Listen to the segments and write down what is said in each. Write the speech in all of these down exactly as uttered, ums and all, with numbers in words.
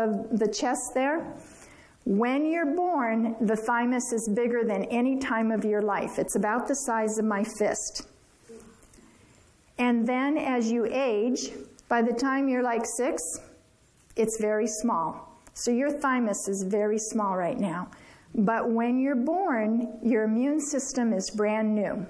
of the chest there. When you're born, the thymus is bigger than any time of your life. It's about the size of my fist. And then as you age, by the time you're like six, it's very small. So your thymus is very small right now. But when you're born, your immune system is brand new.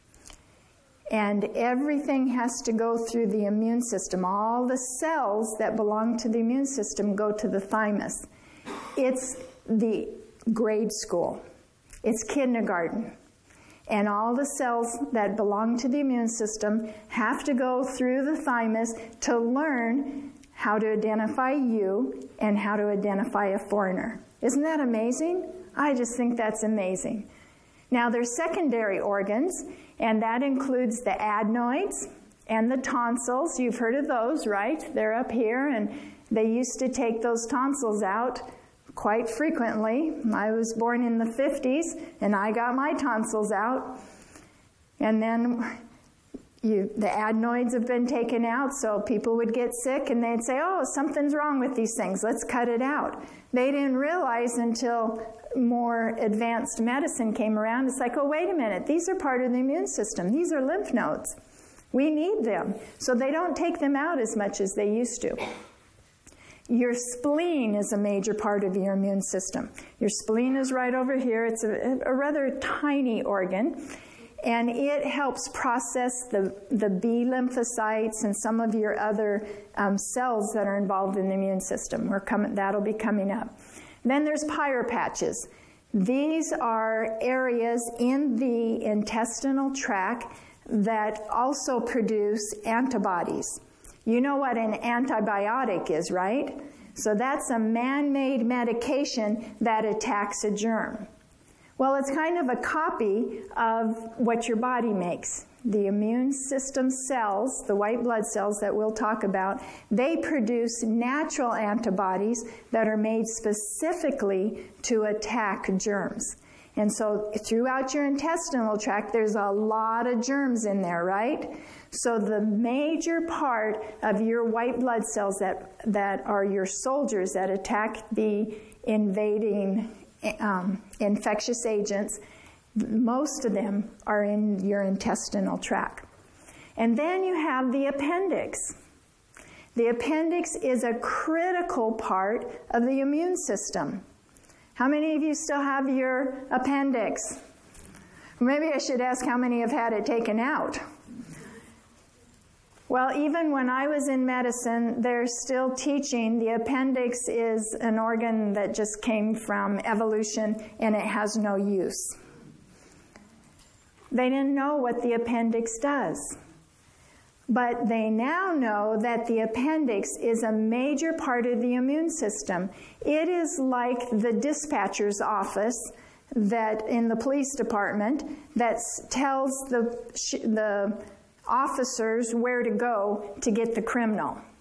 And everything has to go through the immune system. All the cells that belong to the immune system go to the thymus. It's the grade school. It's kindergarten. And all the cells that belong to the immune system have to go through the thymus to learn how to identify you and how to identify a foreigner. Isn't that amazing? I just think that's amazing. Now, there's secondary organs, and that includes the adenoids and the tonsils. You've heard of those, right? They're up here, and they used to take those tonsils out quite frequently. I was born in the fifties, and I got my tonsils out. And then you, the adenoids have been taken out, so people would get sick, and they'd say, oh, something's wrong with these things. Let's cut it out. They didn't realize until more advanced medicine came around. It's like, oh, wait a minute. These are part of the immune system. These are lymph nodes. We need them. So they don't take them out as much as they used to. Your spleen is a major part of your immune system. Your spleen is right over here. It's a, a rather tiny organ, and it helps process the, the B lymphocytes and some of your other um, cells that are involved in the immune system. We're coming, that'll be coming up. Then there's pyropatches. These are areas in the intestinal tract that also produce antibodies. You know what an antibiotic is, right? So that's a man-made medication that attacks a germ. Well, it's kind of a copy of what your body makes. The immune system cells, the white blood cells that we'll talk about, they produce natural antibodies that are made specifically to attack germs. And so throughout your intestinal tract, there's a lot of germs in there, right? So the major part of your white blood cells that, that are your soldiers that attack the invading um, infectious agents, most of them are in your intestinal tract. And then you have the appendix. The appendix is a critical part of the immune system. How many of you still have your appendix? Maybe I should ask how many have had it taken out. Well, even when I was in medicine, they're still teaching the appendix is an organ that just came from evolution and it has no use. They didn't know what the appendix does. But they now know that the appendix is a major part of the immune system. It is like the dispatcher's office that in the police department that tells the, the officers where to go to get the criminal.